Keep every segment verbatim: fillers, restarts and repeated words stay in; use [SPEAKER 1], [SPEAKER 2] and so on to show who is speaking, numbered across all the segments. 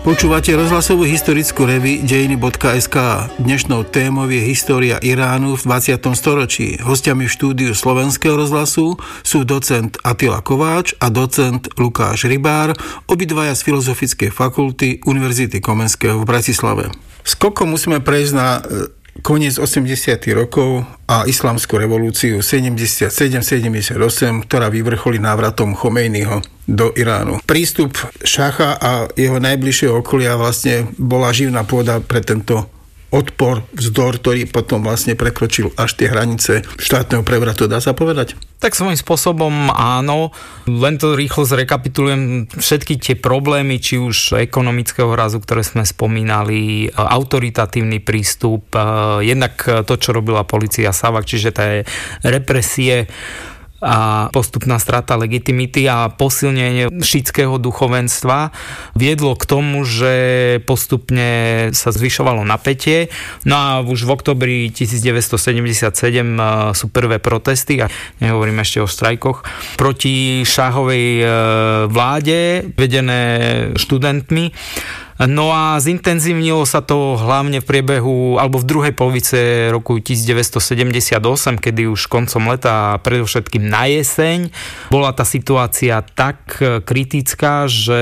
[SPEAKER 1] Počúvate rozhlasovú historickú reví dejiny bodka es ká. Dnešnou témou je história Iránu v dvadsiatom storočí. Hostiami v štúdiu Slovenského rozhlasu sú docent Attila Kováč a docent Lukáš Rybár, obidvaja z Filozofickej fakulty Univerzity Komenského v Bratislave. Skokom musíme prejsť na koniec osemdesiatych rokov a islamskú revolúciu sedemdesiatsedem sedemdesiatosem, ktorá vyvrcholí návratom Chomejnyho do Iránu. Prístup šacha a jeho najbližšieho okolia vlastne bola živná pôda pre tento odpor, vzdor, ktorý potom vlastne prekročil až tie hranice štátneho prevratu, dá sa povedať?
[SPEAKER 2] Tak svojím spôsobom áno, len to rýchlo zrekapitulujem všetky tie problémy, či už ekonomického razu, ktoré sme spomínali, autoritatívny prístup, jednak to, čo robila polícia Savak, čiže tá represie a postupná strata legitimity a posilnenie šítského duchovenstva viedlo k tomu, že postupne sa zvyšovalo napätie. No a už v októbri devätnásťsedemdesiatsedem sú prvé protesty, a nehovorím ešte o štrajkoch, proti šáhovej vláde, vedené študentmi. No a zintenzívnilo sa to hlavne v priebehu, alebo v druhej polovice roku devätnásťsedemdesiatosem, kedy už koncom leta a predovšetkým na jeseň bola tá situácia tak kritická, že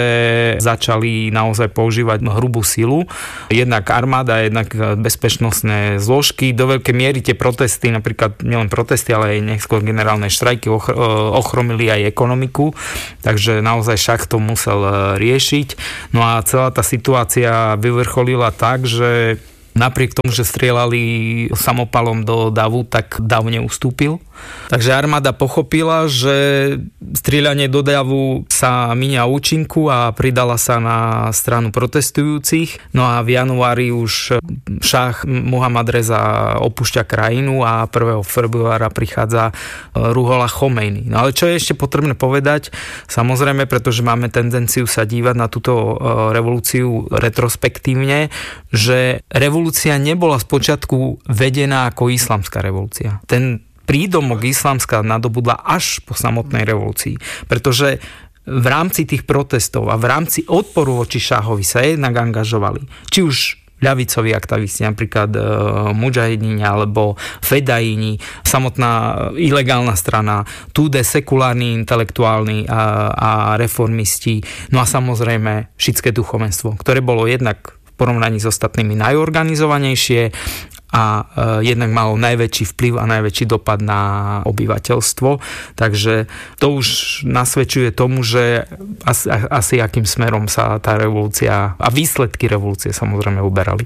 [SPEAKER 2] začali naozaj používať hrubú silu. Jednak armáda, jednak bezpečnostné zložky. Do veľkej miery tie protesty, napríklad nielen protesty, ale aj neskôr generálne štrajky ochromili aj ekonomiku. Takže naozaj šach to musel riešiť. No a celá tá situácia Situácia vyvrcholila tak, že napriek tomu, že strieľali samopalom do davu, tak dav neustúpil. Takže armáda pochopila, že strieľanie do davu sa míňa účinku a pridala sa na stranu protestujúcich. No a v januári už šáh Muhammad Reza opúšťa krajinu a prvého februára prichádza Ruhollah Chomejny. No ale čo je ešte potrebné povedať, samozrejme, pretože máme tendenciu sa dívať na túto revolúciu retrospektívne, že revolúcia nebola spočiatku vedená ako islamská revolúcia. Ten prídomok islamská nadobudla až po samotnej revolúcii, pretože v rámci tých protestov a v rámci odporu voči šáhovi sa jednak angažovali. Či už ľavicoví aktivisti, napríklad e, mudžahidíni alebo fedajíni, samotná ilegálna strana, túde sekulárni intelektuálni a, a reformisti, no a samozrejme šítske duchovenstvo, ktoré bolo jednak v porovnaní s ostatnými najorganizovanejšie a e, jednak malo najväčší vplyv a najväčší dopad na obyvateľstvo. Takže to už nasvedčuje tomu, že asi, asi akým smerom sa tá revolúcia a výsledky revolúcie samozrejme uberali.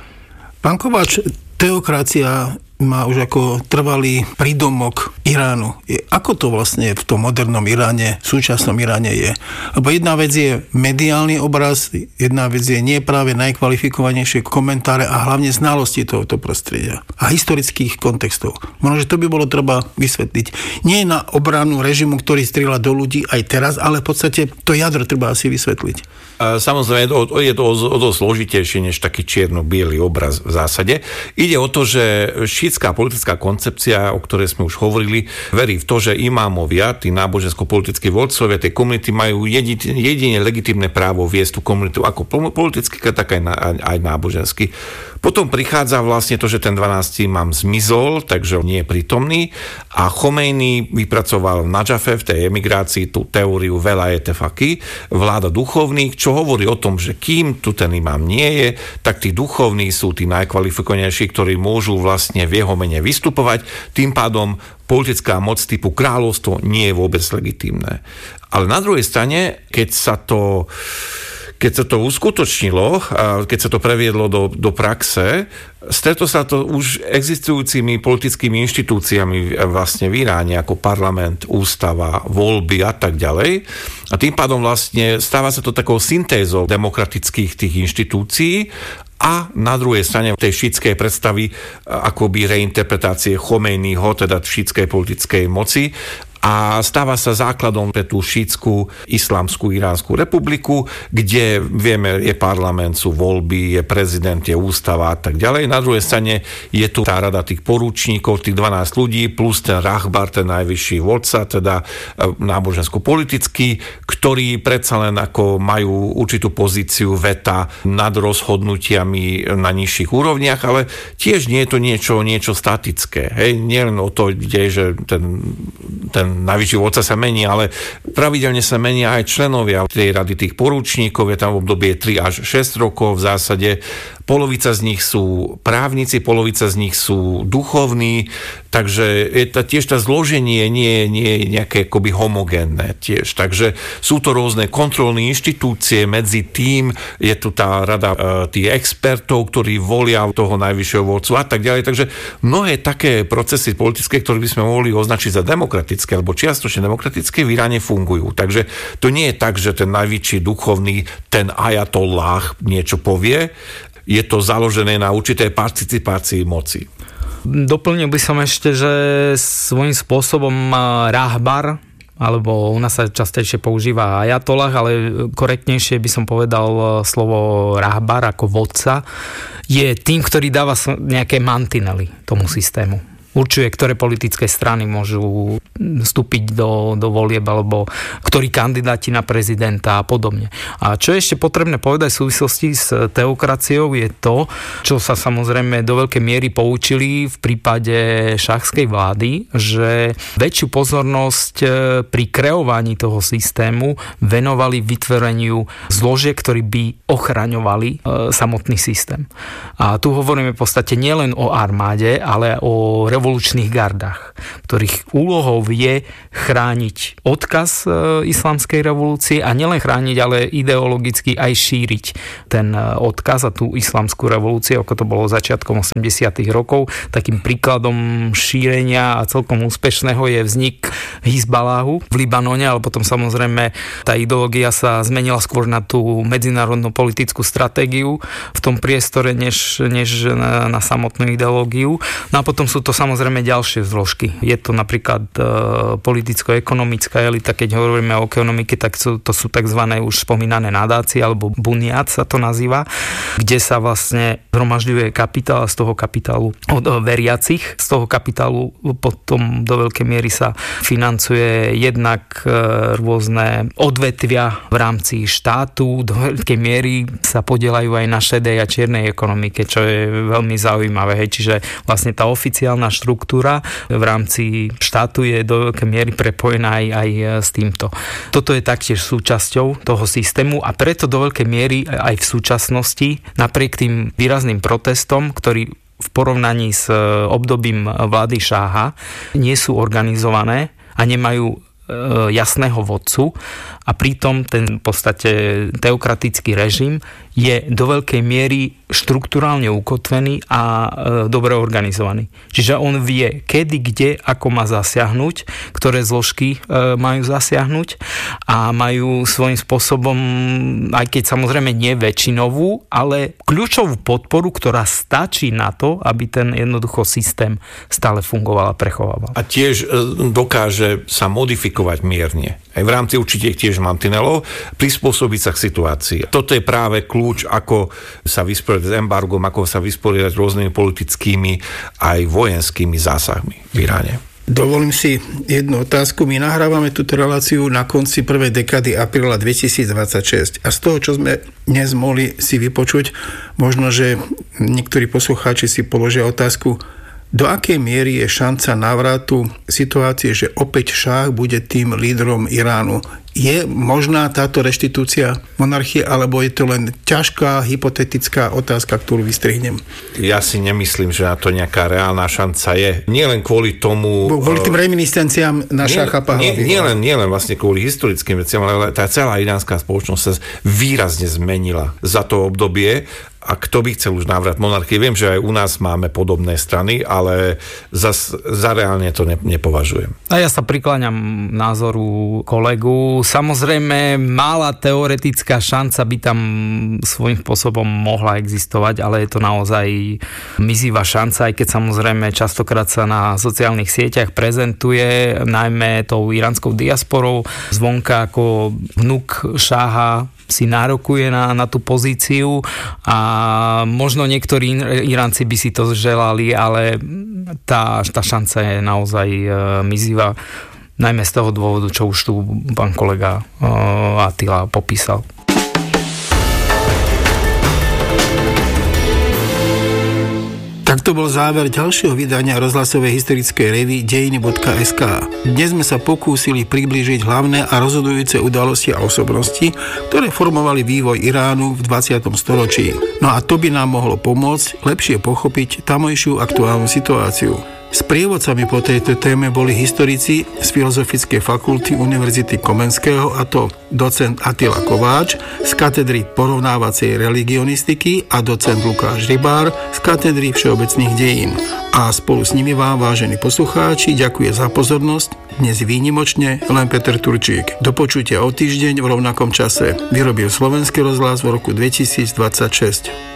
[SPEAKER 1] Pán Kováč, teokracia má už ako trvalý prídomok Iránu. Ako to vlastne v tom modernom Iráne, v súčasnom Iráne je? Lebo jedna vec je mediálny obraz, jedna vec je nie práve najkvalifikovanejšie komentáre a hlavne znalosti tohoto prostredia a historických kontextov. Možno, že to by bolo treba vysvetliť. Nie na obranu režimu, ktorý strieľa do ľudí aj teraz, ale v podstate to jadro treba asi vysvetliť.
[SPEAKER 3] Samozrejme, je to o to zložitejšie než taký čierno-biely obraz v zásade. Ide o to, že šítska politická koncepcia, o ktorej sme už hovorili, verí v to, že imámovia, tí nábožensko-politickí vodcovia tej komunity majú jedine legitímne právo viesť tú komunitu ako politicky, tak aj, aj nábožensky. Potom prichádza vlastne to, že ten dvanásty imám zmizol, takže nie je prítomný a Chomejny vypracoval v Nadžafe v tej emigrácii tú teóriu velayete faqih, vláda duchovných, čo hovorí o tom, že kým tu ten imám nie je, tak tí duchovní sú tí najkvalifikovanejší, ktorí môžu vlastne v jeho mene vystupovať. Tým pádom politická moc typu kráľovstvo nie je vôbec legitímne. Ale na druhej strane, keď sa to Keď sa to uskutočnilo, keď sa to previedlo do, do praxe, stretlo sa to už existujúcimi politickými inštitúciami vlastne v Iráne, ako parlament, ústava, voľby a tak ďalej. A tým pádom vlastne stáva sa to takou syntézou demokratických tých inštitúcií a na druhej strane tej šítskej predstavy akoby reinterpretácie Chomejnyho, teda šítskej politickej moci. a stáva sa základom pre tú šítskú islamskú Iránsku republiku, kde vieme, je parlament, sú voľby, je prezident, je ústava a tak ďalej. Na druhej strane je tu tá rada tých porúčníkov, tých dvanásť ľudí, plus ten rahbar, ten najvyšší vodca, teda nábožensko-politický, ktorí predsa len ako majú určitú pozíciu veta nad rozhodnutiami na nižších úrovniach, ale tiež nie je to niečo, niečo statické. Hej? Nie len o to ide, že ten, ten najvyšší vodca sa mení, ale pravidelne sa menia aj členovia tej rady tých porúčníkov, je tam v obdobie tri až šesť rokov v zásade. Polovica z nich sú právnici, polovica z nich sú duchovní, takže je to, tiež tá zloženie nie, nie je nejaké akoby homogénne tiež. Takže sú to rôzne kontrolné inštitúcie, medzi tým je tu tá rada e, tých expertov, ktorí volia toho najvyššieho vodcu a tak ďalej. Takže mnohé také procesy politické, ktoré by sme mohli označiť za demokratické alebo čiastočne demokratické, v Iráne fungujú. Takže to nie je tak, že ten najvyšší duchovný, ten ajatolláh niečo povie. Je to založené na určitej participácii moci.
[SPEAKER 2] Doplnil by som ešte, že svojím spôsobom rahbar, alebo u nás sa častejšie používa ajatollah, ale korektnejšie by som povedal slovo rahbar ako vodca, je tým, ktorý dáva nejaké mantinely tomu systému. Určuje, ktoré politické strany môžu vstúpiť do, do volieb, alebo ktorí kandidáti na prezidenta a podobne. A čo je ešte potrebné povedať v súvislosti s teokraciou je to, čo sa samozrejme do veľkej miery poučili v prípade šachskej vlády, že väčšiu pozornosť pri kreovaní toho systému venovali vytvoreniu zložiek, ktorí by ochraňovali e, samotný systém. A tu hovoríme v podstate nielen o armáde, ale o revolučných gardách, ktorých úlohou je chrániť odkaz islamskej revolúcie a nielen chrániť, ale ideologicky aj šíriť ten odkaz a tú islamskú revolúciu, ako to bolo začiatkom osemdesiatych rokov. Takým príkladom šírenia a celkom úspešného je vznik Hizbaláhu v Libanone, ale potom samozrejme tá ideológia sa zmenila skôr na tú medzinárodnú politickú stratégiu v tom priestore, než, než na, na samotnú ideológiu. No a potom sú to samozrejme Samozrejme ďalšie zložky. Je to napríklad e, politicko-ekonomická elita, keď hovoríme o ekonomike, tak sú, to sú tzv. Už spomínané nadácie, alebo buniat sa to nazýva, kde sa vlastne zhromažďuje kapitál a z toho kapitálu od veriacich. Z toho kapitálu potom do veľkej miery sa financuje jednak e, rôzne odvetvia v rámci štátu. Do veľkej miery sa podielajú aj na šedej a čiernej ekonomike, čo je veľmi zaujímavé. Hej. Čiže vlastne tá oficiálna štruktúra v rámci štátu je do veľkej miery prepojená aj, aj s týmto. Toto je taktiež súčasťou toho systému a preto do veľkej miery aj v súčasnosti, napriek tým výrazným protestom, ktorí v porovnaní s obdobím vlády šáha nie sú organizované a nemajú jasného vodcu a pritom ten v podstate teokratický režim je do veľkej miery štruktúrálne ukotvený a e, dobre organizovaný. Čiže on vie, kedy, kde, ako má zasiahnuť, ktoré zložky e, majú zasiahnuť a majú svojím spôsobom, aj keď samozrejme nie väčšinovú, ale kľúčovú podporu, ktorá stačí na to, aby ten jednoducho systém stále fungoval a prechovával.
[SPEAKER 3] A tiež dokáže sa modifikovať mierne. Aj v rámci určite tiež mantinelov, prispôsobiť sa k situácii. Toto je práve kľúč, ako sa vysporiadať s embargom, ako sa vysporiadať rôznymi politickými aj vojenskými zásahmi v Iráne.
[SPEAKER 1] Dovolím si jednu otázku. My nahrávame túto reláciu na konci prvej dekády apríla dvetisícdvadsaťšesť a z toho, čo sme dnes mohli si vypočuť, možno, že niektorí poslucháči si položia otázku, do akej miery je šanca návratu situácie, že opäť šáh bude tým lídrom Iránu? Je možná táto reštitúcia monarchie, alebo je to len ťažká, hypotetická otázka, ktorú vystrihnem?
[SPEAKER 3] Ja si nemyslím, že na to nejaká reálna šanca je. Nie len kvôli tomu...
[SPEAKER 1] Kvôli tým reminiscenciám na šácha Pahlaví.
[SPEAKER 3] Nie, nie, len, nie len vlastne kvôli historickým veciam, ale tá celá iránska spoločnosť sa výrazne zmenila za to obdobie A kto by chcel už návrat monarchie? Viem, že aj u nás máme podobné strany, ale zas, za reálne to ne, nepovažujem.
[SPEAKER 2] A ja sa prikláňam názoru kolegu. Samozrejme, malá teoretická šanca by tam svojím spôsobom mohla existovať, ale je to naozaj mizivá šanca, aj keď samozrejme častokrát sa na sociálnych sieťach prezentuje, najmä tou iránskou diasporou, zvonka ako vnuk šáha si nárokuje na, na tú pozíciu a možno niektorí Iránci by si to želali, ale tá, tá šanca je naozaj uh, mizivá, najmä z toho dôvodu, čo už tu pán kolega uh, Attila popísal.
[SPEAKER 1] Tak to bol záver ďalšieho vydania rozhlasovej historickej revue dejiny bodka es ká. Dnes sme sa pokúsili priblížiť hlavné a rozhodujúce udalosti a osobnosti, ktoré formovali vývoj Iránu v dvadsiatom storočí. No a to by nám mohlo pomôcť lepšie pochopiť tamojšiu aktuálnu situáciu. Sprievodcami po tejto téme boli historici z Filozofickej fakulty Univerzity Komenského, a to docent Attila Kováč z katedry porovnávacej religionistiky a docent Lukáš Rybár z katedry všeobecných dejín. A spolu s nimi vám, vážení poslucháči, ďakuje za pozornosť. Dnes výnimočne len Peter Turčík. Do počutia o týždeň v rovnakom čase. Vyrobil Slovenský rozhlas v roku dvetisícdvadsaťšesť.